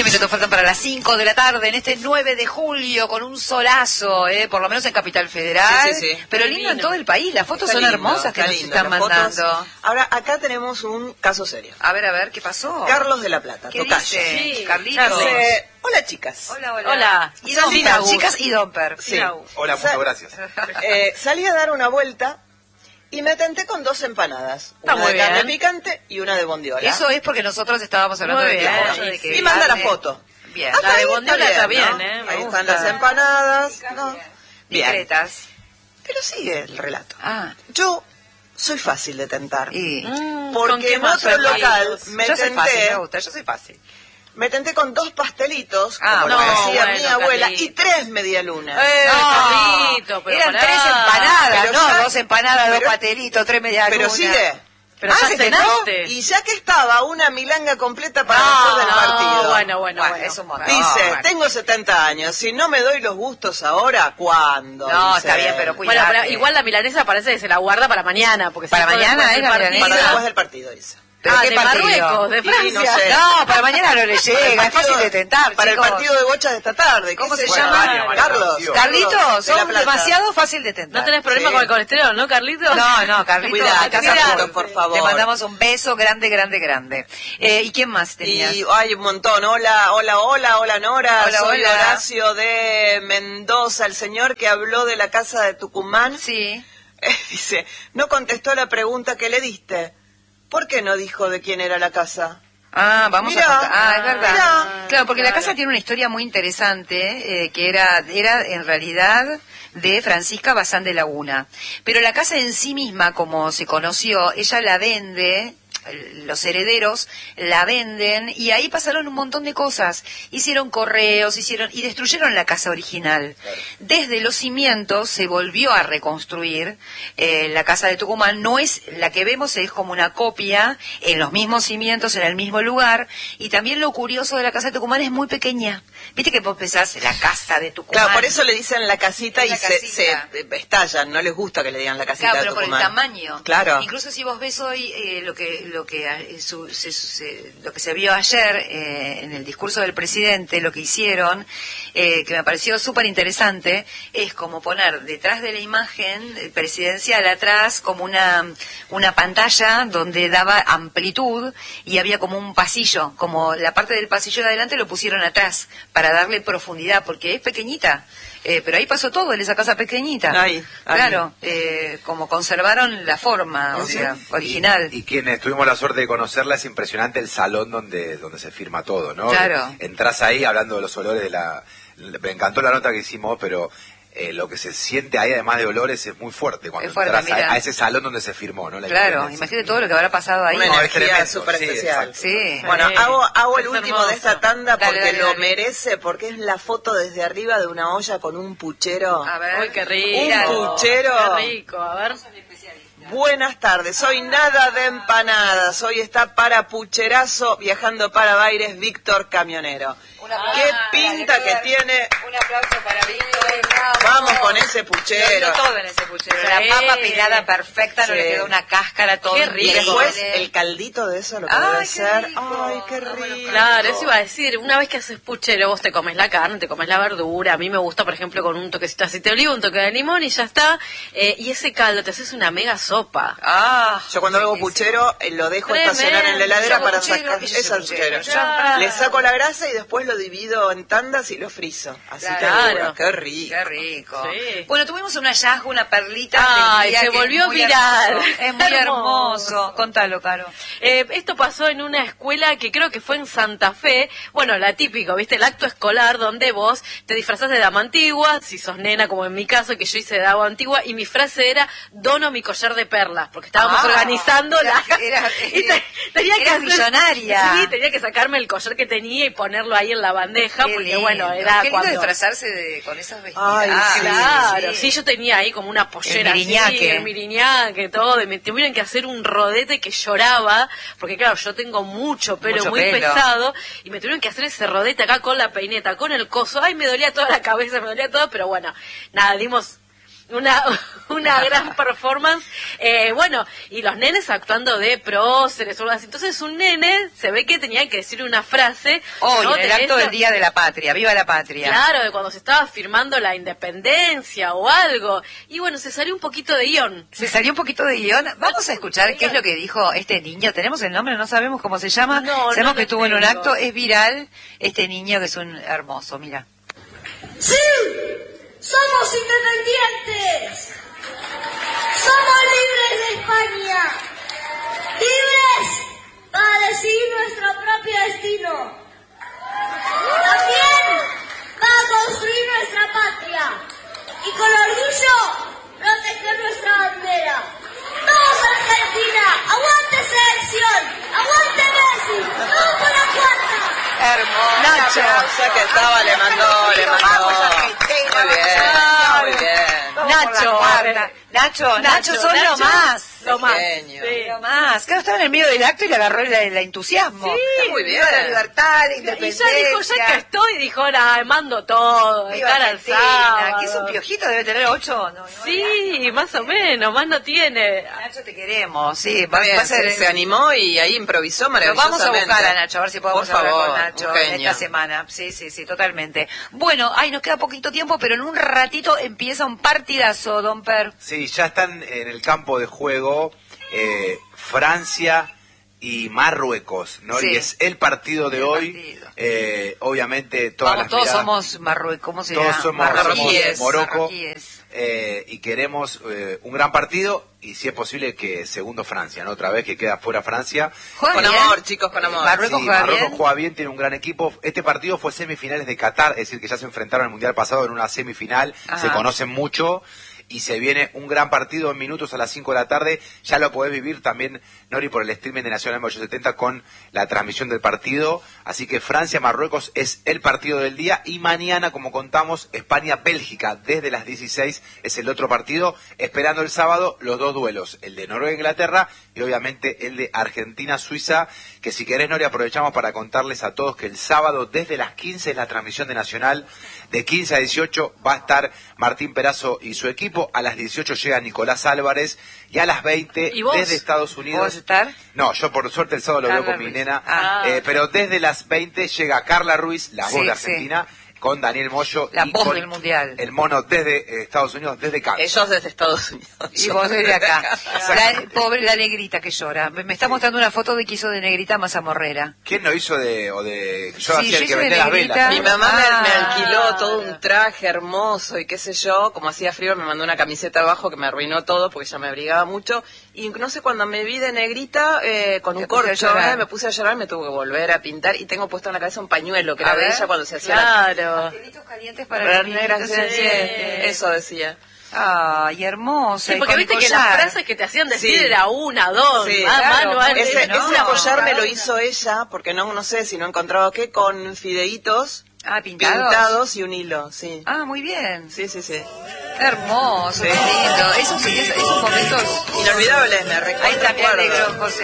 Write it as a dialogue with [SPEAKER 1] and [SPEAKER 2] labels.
[SPEAKER 1] 20 minutos faltan para las 5 de la tarde en este 9 de julio con un solazo, por lo menos en Capital Federal.
[SPEAKER 2] Sí.
[SPEAKER 1] Pero lindo en todo el país, las fotos son hermosas que nos están mandando.
[SPEAKER 2] Fotos. Ahora, acá tenemos un caso serio.
[SPEAKER 1] A ver, ¿qué pasó?
[SPEAKER 2] Carlos de la Plata,
[SPEAKER 1] ¿Qué
[SPEAKER 2] tocayo.
[SPEAKER 1] dice?
[SPEAKER 3] Sí,
[SPEAKER 1] Carlitos.
[SPEAKER 2] Dice, hola chicas.
[SPEAKER 1] Hola. Y Domper, chicas y Domper.
[SPEAKER 2] Sí.
[SPEAKER 4] Hola, muchas gracias.
[SPEAKER 2] Salí a dar una vuelta y me tenté con 2 empanadas.
[SPEAKER 3] Está
[SPEAKER 2] Una
[SPEAKER 3] muy
[SPEAKER 2] de carne
[SPEAKER 3] bien.
[SPEAKER 2] picante y una de bondiola.
[SPEAKER 1] Eso es porque nosotros estábamos hablando
[SPEAKER 3] Muy
[SPEAKER 1] de
[SPEAKER 3] bien.
[SPEAKER 1] claro, de que
[SPEAKER 2] Y manda la
[SPEAKER 1] carne-
[SPEAKER 2] foto.
[SPEAKER 1] Bien.
[SPEAKER 2] Hasta
[SPEAKER 3] La de
[SPEAKER 2] ahí
[SPEAKER 3] bondiola está bien,
[SPEAKER 2] ¿no?
[SPEAKER 3] me
[SPEAKER 2] Ahí
[SPEAKER 3] gusta.
[SPEAKER 2] están las empanadas. ¿no? Bien.
[SPEAKER 1] Discretas.
[SPEAKER 2] Pero sigue el relato.
[SPEAKER 1] Ah,
[SPEAKER 2] Yo soy fácil de tentar.
[SPEAKER 1] y...
[SPEAKER 3] ¿con
[SPEAKER 2] Porque
[SPEAKER 3] qué
[SPEAKER 2] en
[SPEAKER 3] más
[SPEAKER 2] otro local
[SPEAKER 3] servidos?
[SPEAKER 1] yo soy fácil, me gusta, yo soy fácil.
[SPEAKER 2] me tenté con 2 pastelitos,
[SPEAKER 1] Ah,
[SPEAKER 2] como lo
[SPEAKER 1] no,
[SPEAKER 2] decía
[SPEAKER 3] bueno,
[SPEAKER 2] mi abuela,
[SPEAKER 3] Carlito.
[SPEAKER 2] y 3 medialunas.
[SPEAKER 3] Carlito, pero
[SPEAKER 1] eran
[SPEAKER 3] pará.
[SPEAKER 1] 3 empanadas,
[SPEAKER 2] Pero
[SPEAKER 1] no,
[SPEAKER 2] ya-
[SPEAKER 1] 2 empanadas, 2
[SPEAKER 2] pero-
[SPEAKER 1] pastelitos, 3 medialunas.
[SPEAKER 2] Pero sigue.
[SPEAKER 3] Pero ya
[SPEAKER 1] ¿se tentó?
[SPEAKER 3] cenaste.
[SPEAKER 2] Y ya que estaba, una milanga completa para
[SPEAKER 1] No,
[SPEAKER 2] después del partido.
[SPEAKER 3] Bueno.
[SPEAKER 1] Es un montón.
[SPEAKER 2] Dice,
[SPEAKER 1] bueno.
[SPEAKER 2] tengo 70 años, si no me doy los gustos ahora, ¿cuándo?
[SPEAKER 1] No,
[SPEAKER 2] Dice
[SPEAKER 1] está bien, pero
[SPEAKER 2] él.
[SPEAKER 1] cuidado.
[SPEAKER 3] Bueno, pero igual la milanesa parece que se la guarda para mañana. Porque
[SPEAKER 1] Para
[SPEAKER 3] si no,
[SPEAKER 1] mañana,
[SPEAKER 3] después del
[SPEAKER 1] la
[SPEAKER 3] partido-
[SPEAKER 2] Para
[SPEAKER 1] milanesa.
[SPEAKER 2] después del partido, dice.
[SPEAKER 1] ¿Pero qué
[SPEAKER 3] de
[SPEAKER 1] partido?
[SPEAKER 3] Marruecos, de
[SPEAKER 2] Y
[SPEAKER 3] Francia.
[SPEAKER 2] no sé.
[SPEAKER 1] No, para mañana no le llega, es fácil de tentar,
[SPEAKER 2] Para
[SPEAKER 1] chicos.
[SPEAKER 2] el partido de bochas de esta tarde.
[SPEAKER 1] ¿Cómo
[SPEAKER 2] ¿Qué
[SPEAKER 1] se
[SPEAKER 2] sé yo?
[SPEAKER 1] llama?
[SPEAKER 2] Carlos.
[SPEAKER 1] Carlitos,
[SPEAKER 2] de La
[SPEAKER 1] son
[SPEAKER 2] Plata.
[SPEAKER 1] demasiado fácil de tentar.
[SPEAKER 3] ¿No tenés problema
[SPEAKER 2] Sí.
[SPEAKER 3] con el colesterol, no, Carlito?
[SPEAKER 1] No, Carlitos.
[SPEAKER 2] Cuidado,
[SPEAKER 1] te
[SPEAKER 2] cuidado,
[SPEAKER 1] casas
[SPEAKER 2] por favor.
[SPEAKER 1] Te mandamos un beso grande. ¿Y quién más tenías?
[SPEAKER 2] Y hay un montón. Hola Nora.
[SPEAKER 1] Hola,
[SPEAKER 2] Soy
[SPEAKER 1] hola.
[SPEAKER 2] Horacio de Mendoza, el señor que habló de la casa de Tucumán.
[SPEAKER 1] Sí.
[SPEAKER 2] Dice, no contestó la pregunta que le diste. ¿Por qué no dijo de quién era la casa?
[SPEAKER 1] Ah, vamos
[SPEAKER 2] Mirá,
[SPEAKER 1] a contar. Ah, es verdad.
[SPEAKER 2] mirá.
[SPEAKER 1] Claro, porque la
[SPEAKER 3] Claro.
[SPEAKER 1] casa tiene una historia muy interesante, que era en realidad de Francisca Bazán de Laguna. Pero la casa en sí misma, como se conoció, ella la vende, los herederos la venden, y ahí pasaron un montón de cosas. Hicieron correos, y destruyeron la casa original. Desde los cimientos se volvió a reconstruir la casa de Tucumán. No es la que vemos, es como una copia en los mismos cimientos, en el mismo lugar. Y también lo curioso de la casa de Tucumán es muy pequeña. Viste que vos pensás, la casa de Tucumán.
[SPEAKER 2] Claro, por eso le dicen la casita
[SPEAKER 1] Es
[SPEAKER 2] y
[SPEAKER 1] la
[SPEAKER 2] se
[SPEAKER 1] casita.
[SPEAKER 2] estallan. No les gusta que le digan la casita
[SPEAKER 1] Claro,
[SPEAKER 2] de
[SPEAKER 1] pero por el
[SPEAKER 2] Tucumán.
[SPEAKER 1] tamaño.
[SPEAKER 2] Claro.
[SPEAKER 1] Incluso si vos ves hoy lo que se vio ayer en el discurso del presidente, lo que hicieron, que me pareció súper interesante, es como poner detrás de la imagen presidencial atrás como una pantalla donde daba amplitud y había como un pasillo, como la parte del pasillo de adelante lo pusieron atrás para darle profundidad, porque es pequeñita. Pero ahí pasó todo en esa casa pequeñita.
[SPEAKER 2] Ahí.
[SPEAKER 1] Claro, como conservaron la forma, o sea, original.
[SPEAKER 4] Y quienes tuvimos la suerte de conocerla, es impresionante el salón donde se firma todo, ¿no?
[SPEAKER 1] Claro.
[SPEAKER 4] Entrás ahí hablando de los olores de me encantó la nota que hicimos, pero lo que se siente ahí, además de olores, es muy fuerte cuando
[SPEAKER 1] Es fuerte,
[SPEAKER 4] entras
[SPEAKER 1] mira.
[SPEAKER 4] a ese salón donde se firmó, ¿no? La
[SPEAKER 1] Claro,
[SPEAKER 4] independencia.
[SPEAKER 1] imagínate todo lo que habrá pasado ahí.
[SPEAKER 2] Una
[SPEAKER 4] No, es
[SPEAKER 2] energía
[SPEAKER 4] tremendo,
[SPEAKER 2] súper
[SPEAKER 4] sí,
[SPEAKER 2] especial.
[SPEAKER 4] exacto.
[SPEAKER 1] Sí.
[SPEAKER 2] Bueno, hago el
[SPEAKER 3] Es
[SPEAKER 2] último
[SPEAKER 3] hermoso.
[SPEAKER 2] de esta tanda
[SPEAKER 1] Dale,
[SPEAKER 2] porque
[SPEAKER 1] dale,
[SPEAKER 2] lo
[SPEAKER 1] dale.
[SPEAKER 2] merece, porque es la foto desde arriba de una olla con un puchero.
[SPEAKER 1] A ver.
[SPEAKER 3] Uy, qué rico.
[SPEAKER 2] Un puchero.
[SPEAKER 3] Qué rico, a ver.
[SPEAKER 2] Buenas tardes, soy nada de empanadas. Hoy está para pucherazo viajando para Baires Víctor Camionero. ¿Qué pinta que tiene?
[SPEAKER 1] Un aplauso para Víctor.
[SPEAKER 2] Vamos con ese puchero.
[SPEAKER 1] Lo todo en ese puchero.
[SPEAKER 3] Sí.
[SPEAKER 1] La papa pelada perfecta, no
[SPEAKER 2] Sí.
[SPEAKER 1] le quedó una cáscara, todo.
[SPEAKER 3] Qué
[SPEAKER 1] en
[SPEAKER 3] rico.
[SPEAKER 2] Y
[SPEAKER 1] pie.
[SPEAKER 2] después el caldito de eso, lo que
[SPEAKER 1] Ay,
[SPEAKER 2] debe
[SPEAKER 1] qué
[SPEAKER 2] ser.
[SPEAKER 1] rico.
[SPEAKER 2] Ay, qué rico.
[SPEAKER 3] Claro, eso iba a decir, una vez que haces puchero, vos te comes la carne, te comes la verdura, a mí me gusta, por ejemplo, con un toquecito de aceite de oliva, un toque de limón y ya está, y ese caldo, te haces una mega sopa.
[SPEAKER 1] Ah,
[SPEAKER 2] Yo cuando hago
[SPEAKER 1] buenísimo.
[SPEAKER 2] puchero lo dejo
[SPEAKER 3] Tremendo.
[SPEAKER 2] estacionar en la
[SPEAKER 1] Yo
[SPEAKER 2] heladera
[SPEAKER 1] hago
[SPEAKER 2] para
[SPEAKER 1] puchero
[SPEAKER 2] sacar
[SPEAKER 1] y yo
[SPEAKER 2] esa
[SPEAKER 1] hago puchero.
[SPEAKER 2] puchero.
[SPEAKER 3] Claro.
[SPEAKER 2] Le saco la grasa y después lo divido en tandas y lo frizo. Así
[SPEAKER 3] Claro.
[SPEAKER 2] que duro. Qué rico.
[SPEAKER 1] Qué rico.
[SPEAKER 3] Sí.
[SPEAKER 1] Bueno, tuvimos un hallazgo, una perlita.
[SPEAKER 3] Ay,
[SPEAKER 1] del día
[SPEAKER 3] se
[SPEAKER 1] que es
[SPEAKER 3] volvió
[SPEAKER 1] muy
[SPEAKER 3] viral.
[SPEAKER 1] hermoso. Es muy
[SPEAKER 3] Hermoso.
[SPEAKER 1] hermoso. Contalo, Caro.
[SPEAKER 3] Esto pasó en una escuela que creo que fue en Santa Fe, bueno, la típico, ¿viste? El acto escolar donde vos te disfrazás de dama antigua, si sos nena, como en mi caso, que yo hice de dama antigua, y mi frase era, dono mi collar de perlas, porque estábamos organizando la... y tenía que
[SPEAKER 1] eras
[SPEAKER 3] hacer-
[SPEAKER 1] millonaria.
[SPEAKER 3] Sí, tenía que sacarme el collar que tenía y ponerlo ahí en la bandeja,
[SPEAKER 1] Qué
[SPEAKER 3] porque
[SPEAKER 1] lindo.
[SPEAKER 3] bueno, era
[SPEAKER 1] Qué lindo
[SPEAKER 3] cuando...
[SPEAKER 1] disfrazarse con esos vestidos.
[SPEAKER 2] Ay, sí.
[SPEAKER 3] Claro, sí, yo tenía ahí como una pollera
[SPEAKER 1] El miriñaque.
[SPEAKER 3] así, el miriñaque, todo, y me tuvieron que hacer un rodete que lloraba, porque claro, yo tengo mucho pelo
[SPEAKER 1] Mucho
[SPEAKER 3] muy
[SPEAKER 1] pelo.
[SPEAKER 3] pesado, y me tuvieron que hacer ese rodete acá con la peineta, con el coso, ay, me dolía toda la cabeza, me dolía todo, pero bueno, nada, una gran performance, bueno, y los nenes actuando de próceres o algo así. Entonces un nene se ve que tenía que decir una frase.
[SPEAKER 1] Hoy,
[SPEAKER 3] ¿no?
[SPEAKER 1] en el acto del Día de la Patria, ¡viva la patria!
[SPEAKER 3] Claro, de cuando se estaba firmando la independencia o algo. Y bueno, se salió un poquito de guión.
[SPEAKER 1] Se salió un poquito de guión. Vamos a escuchar qué es lo que dijo este niño. ¿Tenemos el nombre? No sabemos cómo se llama. Sabemos que estuvo en un acto. Es viral este niño que es un hermoso, mira.
[SPEAKER 5] ¡Sí! ¡Somos independientes! ¡Somos libres de España! ¡Libres para decidir nuestro propio destino! También para construir nuestra patria y con orgullo proteger nuestra bandera. ¡Vamos Argentina! ¡Aguante selección! ¡Aguante Messi! ¡Vamos por la cuarta!
[SPEAKER 1] Hermoso.
[SPEAKER 2] Nacho, ya que estaba, le mandó.
[SPEAKER 1] Vamos, Argentina.
[SPEAKER 2] Muy bien.
[SPEAKER 1] Nacho, son lo más.
[SPEAKER 3] Lo más.
[SPEAKER 2] Genio.
[SPEAKER 3] Sí.
[SPEAKER 1] Lo más. Claro, estaba en el medio del acto y le agarró el entusiasmo.
[SPEAKER 3] Sí,
[SPEAKER 2] muy bien.
[SPEAKER 1] Viva la libertad, la
[SPEAKER 3] Y
[SPEAKER 1] independencia.
[SPEAKER 3] ya dijo, ya que estoy, dijo, ahora mando todo, de
[SPEAKER 1] Viva
[SPEAKER 3] cara al
[SPEAKER 1] Argentina,
[SPEAKER 3] sábado.
[SPEAKER 1] que es un piojito, debe tener 8. No,
[SPEAKER 3] Sí, más o menos, más no tiene.
[SPEAKER 1] Nacho, te queremos, sí.
[SPEAKER 2] Está bien, se animó y ahí improvisó
[SPEAKER 1] Lo
[SPEAKER 2] maravillosamente.
[SPEAKER 1] vamos a buscar a Nacho, a ver si podemos
[SPEAKER 2] Por
[SPEAKER 1] hablar
[SPEAKER 2] favor,
[SPEAKER 1] con Nacho
[SPEAKER 2] un
[SPEAKER 1] en
[SPEAKER 2] genio.
[SPEAKER 1] esta semana. Sí, totalmente. Bueno, nos queda poquito tiempo, pero en un ratito empieza un partidazo, don Per.
[SPEAKER 4] Sí, ya están en el campo de juego Francia y Marruecos, ¿no?
[SPEAKER 1] Sí.
[SPEAKER 4] Y es el partido de hoy. Obviamente todos
[SPEAKER 1] somos Marruecos, ¿cómo se
[SPEAKER 4] todos
[SPEAKER 1] llama?
[SPEAKER 4] somos
[SPEAKER 1] Marroquíes.
[SPEAKER 4] Morocco.
[SPEAKER 1] Marroquíes.
[SPEAKER 4] Y queremos un gran partido y si es posible que segundo Francia, ¿no? Otra vez que queda fuera Francia.
[SPEAKER 1] Juega
[SPEAKER 2] Con
[SPEAKER 1] bien.
[SPEAKER 2] amor, chicos, con amor.
[SPEAKER 1] Marruecos
[SPEAKER 4] Sí,
[SPEAKER 1] juega
[SPEAKER 4] Marruecos
[SPEAKER 1] bien.
[SPEAKER 4] juega bien, tiene un gran equipo. Este partido fue semifinales de Qatar, es decir, que ya se enfrentaron al Mundial pasado en una semifinal,
[SPEAKER 1] Ajá.
[SPEAKER 4] se conocen mucho y se viene un gran partido en minutos a las 5 de la tarde. Ya lo podés vivir también, Nori, por el streaming de Nacional 870 con la transmisión del partido. Así que Francia-Marruecos es el partido del día y mañana, como contamos, España-Bélgica desde las 16 es el otro partido, esperando el sábado los dos duelos, el de Noruega-Inglaterra y obviamente el de Argentina-Suiza, que si querés, Nori, aprovechamos para contarles a todos que el sábado desde las 15 es la transmisión de Nacional, de 15 a 18 va a estar Martín Perazo y su equipo, a las 18 llega Nicolás Álvarez y a las 20
[SPEAKER 3] ¿Y vos?
[SPEAKER 4] desde Estados Unidos.
[SPEAKER 1] ¿Vas a estar?
[SPEAKER 4] No, yo por suerte el sábado lo
[SPEAKER 1] Carla
[SPEAKER 4] veo con mi
[SPEAKER 1] Ruiz.
[SPEAKER 4] nena,
[SPEAKER 1] Ah.
[SPEAKER 4] pero desde las 20 llega Carla Ruiz, la voz
[SPEAKER 1] Sí,
[SPEAKER 4] de Argentina, con Daniel Moyo
[SPEAKER 1] La
[SPEAKER 4] y
[SPEAKER 1] voz
[SPEAKER 4] con
[SPEAKER 1] del Mundial.
[SPEAKER 4] el mono desde Estados Unidos, desde Kansas.
[SPEAKER 2] Ellos desde Estados Unidos.
[SPEAKER 1] Y vos desde acá. Pobre la negrita que llora. Me está mostrando una foto de que hizo de negrita Mazamorrera.
[SPEAKER 4] ¿Quién lo hizo de yo
[SPEAKER 1] Sí,
[SPEAKER 4] hacía
[SPEAKER 1] yo
[SPEAKER 4] el que
[SPEAKER 1] hice de
[SPEAKER 4] vendía las
[SPEAKER 1] negrita.
[SPEAKER 4] velas?
[SPEAKER 2] Mi mamá me
[SPEAKER 1] Ah.
[SPEAKER 2] alquiló todo un traje hermoso y qué sé yo, como hacía frío me mandó una camiseta abajo que me arruinó todo porque ya me abrigaba mucho y no sé, cuando me vi de negrita con un
[SPEAKER 1] Te puse a
[SPEAKER 2] corcho,
[SPEAKER 1] llorar.
[SPEAKER 2] me puse a llorar, me tuve que volver a pintar y tengo puesto en la cabeza un pañuelo que
[SPEAKER 1] A
[SPEAKER 2] era de
[SPEAKER 1] ver.
[SPEAKER 2] ella cuando se hacía la...
[SPEAKER 3] Claro.
[SPEAKER 1] Pastelitos calientes para
[SPEAKER 2] Para
[SPEAKER 1] los
[SPEAKER 2] negras,
[SPEAKER 1] niñitos,
[SPEAKER 2] sí,
[SPEAKER 1] sí.
[SPEAKER 2] eso decía.
[SPEAKER 1] Ay, hermosa.
[SPEAKER 3] Sí,
[SPEAKER 1] y
[SPEAKER 3] porque
[SPEAKER 1] con
[SPEAKER 3] viste
[SPEAKER 1] el
[SPEAKER 3] que las
[SPEAKER 1] collar.
[SPEAKER 3] frases que te hacían decir
[SPEAKER 2] Sí.
[SPEAKER 3] era una, dos,
[SPEAKER 2] Sí,
[SPEAKER 3] más,
[SPEAKER 1] claro,
[SPEAKER 3] más,
[SPEAKER 1] ese-
[SPEAKER 3] ¿no?
[SPEAKER 2] Ese collar me lo
[SPEAKER 1] cada
[SPEAKER 2] hizo ella, porque no sé si no he encontrado qué, con fideitos
[SPEAKER 1] Pintados.
[SPEAKER 2] pintados y un hilo, sí.
[SPEAKER 1] Ah, muy bien.
[SPEAKER 2] Sí.
[SPEAKER 1] Hermoso,
[SPEAKER 2] Sí.
[SPEAKER 1] qué lindo. Esos momentos.
[SPEAKER 2] Inolvidables, me recuerdo.
[SPEAKER 1] Ahí está, me alegro, José.